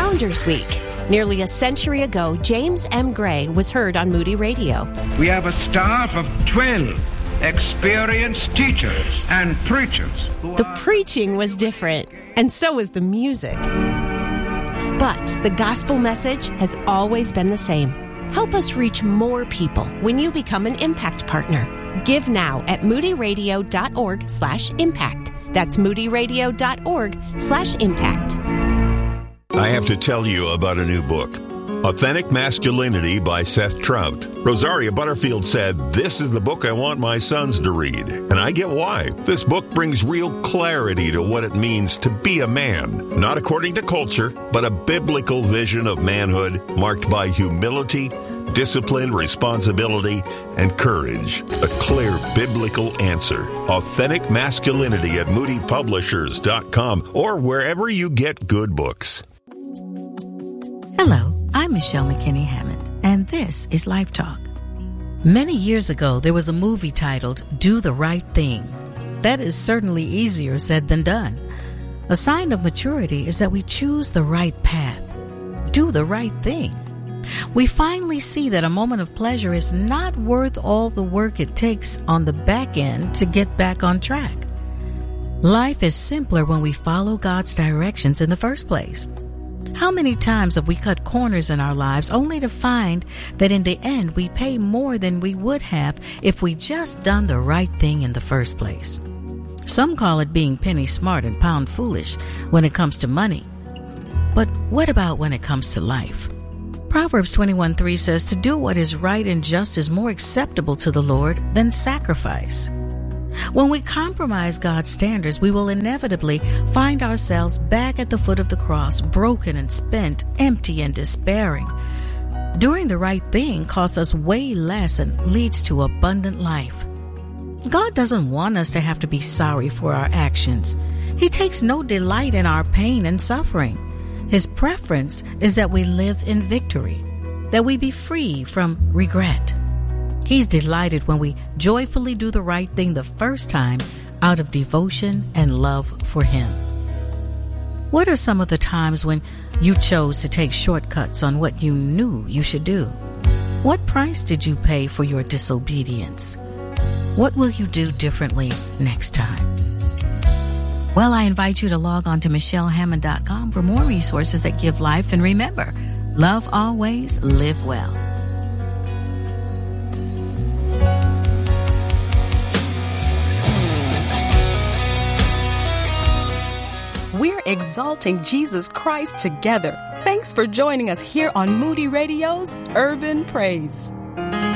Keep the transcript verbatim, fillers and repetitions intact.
Founders Week. Nearly a century ago, James M. Gray was heard on Moody Radio. We have a staff of twelve experienced teachers and preachers. The preaching was different, and so was the music. But the gospel message has always been the same. Help us reach more people when you become an Impact Partner. Give now at moodyradio.org slash impact. That's moodyradio.org slash impact. I have to tell you about a new book, Authentic Masculinity by Seth Trout. Rosaria Butterfield said, "This is the book I want my sons to read." And I get why. This book brings real clarity to what it means to be a man. Not according to culture, but a biblical vision of manhood marked by humility, discipline, responsibility, and courage. A clear biblical answer. Authentic Masculinity at moody publishers dot com or wherever you get good books. Hello, I'm Michelle McKinney Hammond, and this is Life Talk. Many years ago, there was a movie titled Do the Right Thing. That is certainly easier said than done. A sign of maturity is that we choose the right path. Do the right thing. We finally see that a moment of pleasure is not worth all the work it takes on the back end to get back on track. Life is simpler when we follow God's directions in the first place. How many times have we cut corners in our lives only to find that in the end we pay more than we would have if we just done the right thing in the first place? Some call it being penny smart and pound foolish when it comes to money. But what about when it comes to life? Proverbs twenty-one three says to do what is right and just is more acceptable to the Lord than sacrifice. When we compromise God's standards, we will inevitably find ourselves back at the foot of the cross, broken and spent, empty and despairing. Doing the right thing costs us way less and leads to abundant life. God doesn't want us to have to be sorry for our actions. He takes no delight in our pain and suffering. His preference is that we live in victory, that we be free from regret. He's delighted when we joyfully do the right thing the first time out of devotion and love for Him. What are some of the times when you chose to take shortcuts on what you knew you should do? What price did you pay for your disobedience? What will you do differently next time? Well, I invite you to log on to michelle hammond dot com for more resources that give life. And remember, love always, live well. We're exalting Jesus Christ together. Thanks for joining us here on Moody Radio's Urban Praise.